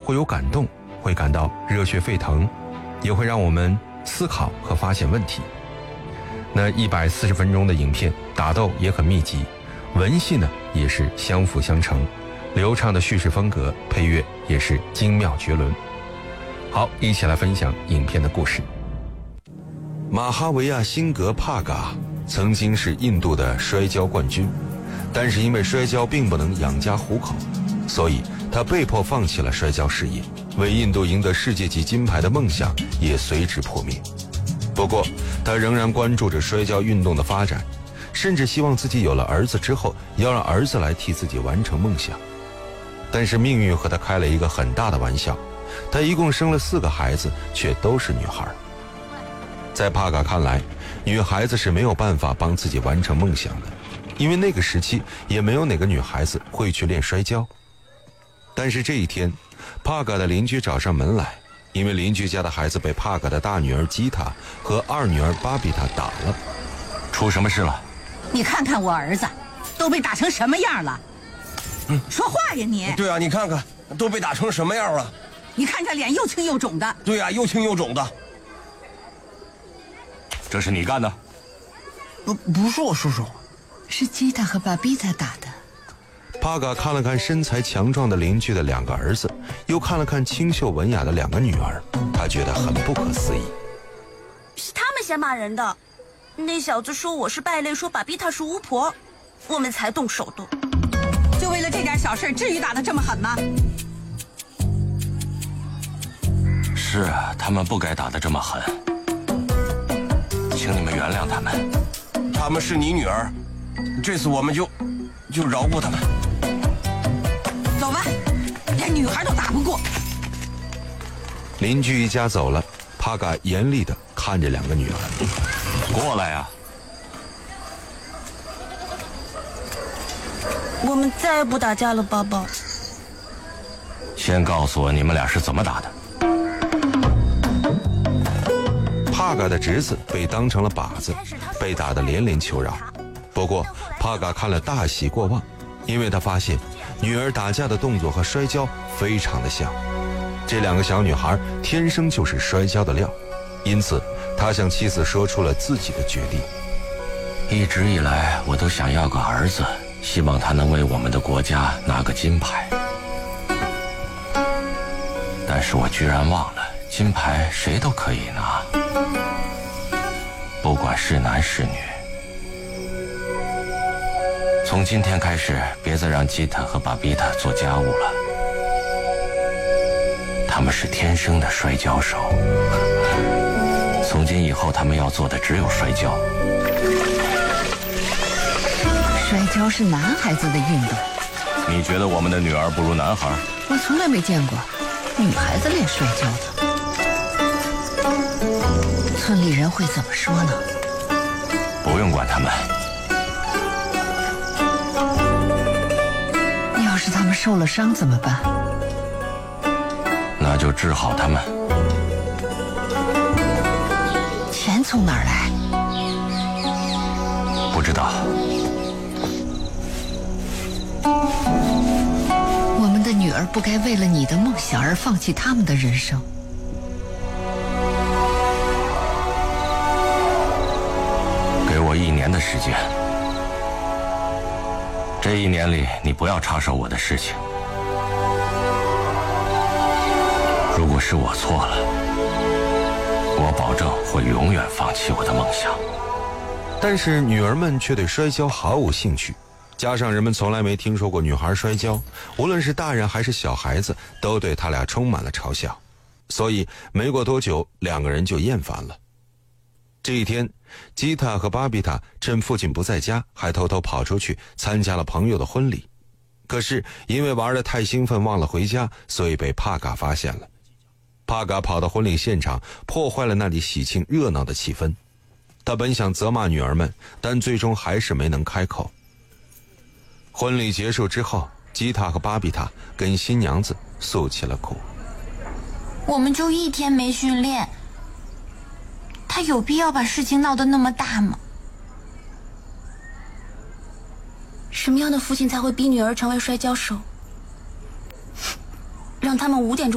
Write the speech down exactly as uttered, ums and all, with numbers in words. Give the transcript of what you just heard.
会有感动，会感到热血沸腾，也会让我们思考和发现问题。那一百四十分钟的影片，打斗也很密集，文戏呢也是相辅相成，流畅的叙事风格，配乐也是精妙绝伦。好，一起来分享影片的故事。马哈维亚辛格帕嘎曾经是印度的摔跤冠军，但是因为摔跤并不能养家糊口，所以他被迫放弃了摔跤事业，为印度赢得世界级金牌的梦想也随之破灭。不过他仍然关注着摔跤运动的发展，甚至希望自己有了儿子之后要让儿子来替自己完成梦想。但是命运和他开了一个很大的玩笑，他一共生了四个孩子，却都是女孩。在帕嘎看来，女孩子是没有办法帮自己完成梦想的，因为那个时期也没有哪个女孩子会去练摔跤。但是这一天，帕嘎的邻居找上门来，因为邻居家的孩子被帕嘎的大女儿吉塔和二女儿巴比塔打了。 出什么事了？ 你看看我儿子都被打成什么样了。嗯，说话呀你。 对啊，你看看都被打成什么样了。 你看这脸又青又肿的。 对啊，又青又肿的。 这是你干的？ 不，不是我叔叔， 是吉塔和巴比塔打的。 帕嘎看了看身材强壮的邻居的两个儿子，又看了看清秀文雅的两个女儿，他觉得很不可思议。 是他们先骂人的，那小子说我是败类，说巴比塔是巫婆，我们才动手的。 就为了这点小事，至于打得这么狠吗？ 是啊，他们不该打得这么狠，请你们原谅他们。 他们是你女儿，这次我们就就饶过他们。 走吧，连女孩都打不过。 邻居一家走了，帕嘎严厉地看着两个女儿。 过来呀！ 我们再也不打架了，爸爸。 先告诉我你们俩是怎么打的。 帕嘎的侄子被当成了靶子，被打得连连求饶。不过帕嘎看了大喜过望，因为他发现女儿打架的动作和摔跤非常的像，这两个小女孩天生就是摔跤的料，因此他向妻子说出了自己的决定。 一直以来我都想要个儿子，希望他能为我们的国家拿个金牌，但是我居然忘了，金牌谁都可以拿，不管是男是女。从今天开始，别再让吉塔和巴比塔做家务了，他们是天生的摔跤手，从今以后他们要做的只有摔跤。 摔跤是男孩子的运动。 你觉得我们的女儿不如男孩？ 我从来没见过女孩子练摔跤的。村里人会怎么说呢？ 不用管他们。 要是他们受了伤怎么办？ 那就治好他们。 钱从哪儿来？ 不知道。 我们的女儿不该为了你的梦想而放弃他们的人生。 给我一年的时间，这一年里你不要插手我的事情。如果是我错了，我保证会永远放弃我的梦想。 但是女儿们却对摔跤毫无兴趣，加上人们从来没听说过女孩摔跤，无论是大人还是小孩子都对他俩充满了嘲笑，所以没过多久两个人就厌烦了。这一天，吉塔和巴比塔趁父亲不在家，还偷偷跑出去参加了朋友的婚礼。可是因为玩得太兴奋忘了回家，所以被帕嘎发现了。帕嘎跑到婚礼现场，破坏了那里喜庆热闹的气氛。他本想责骂女儿们，但最终还是没能开口。婚礼结束之后，吉塔和巴比塔跟新娘子诉起了苦。 我们就一天没训练，他有必要把事情闹得那么大吗？什么样的父亲才会逼女儿成为摔跤手？让他们五点钟